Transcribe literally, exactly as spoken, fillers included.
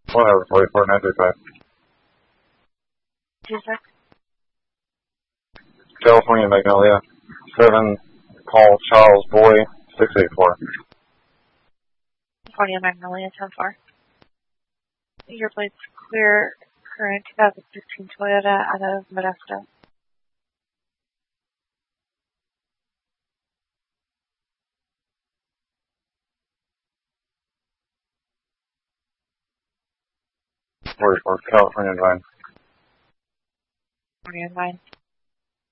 Whatever, forty-four nine three five. Two six. California Magnolia. seven, call Charles Boy, six eight four. California Magnolia, ten four. Your plate's clear, current twenty fifteen Toyota out of Modesto. forty-four, California Divine. California Divine.